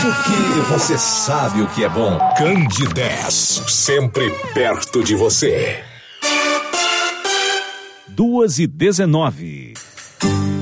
Porque você sabe o que é bom. Candidez, sempre perto de você. 2h19.